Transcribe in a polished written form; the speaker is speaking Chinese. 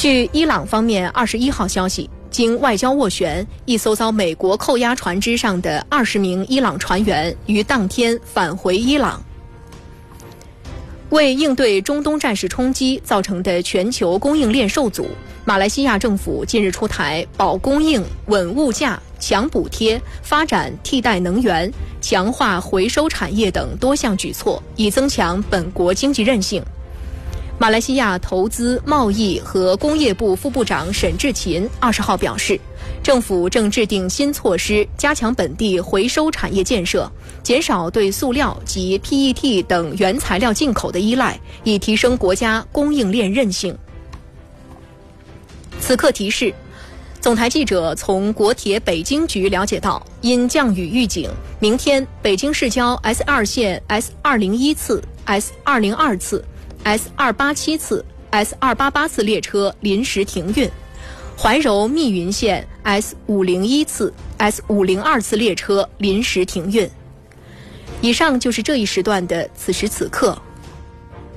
据伊朗方面21号消息，经外交斡旋，一艘遭美国扣押船只上的20名伊朗船员于当天返回伊朗。为应对中东战事冲击造成的全球供应链受阻，马来西亚政府近日出台保供应、稳物价、强补贴、发展替代能源、强化回收产业等多项举措，以增强本国经济韧性。马来西亚投资、贸易和工业部副部长沈志勤20号表示，政府正制定新措施，加强本地回收产业建设，减少对塑料及 PET 等原材料进口的依赖，以提升国家供应链韧性。此刻提示，总台记者从国铁北京局了解到，因降雨预警，明天北京市郊 S2 线 S201 次、S202 次、S287 次、S288 次列车临时停运，怀柔密云线 S501 次、S502 次列车临时停运。以上就是这一时段的此时此刻。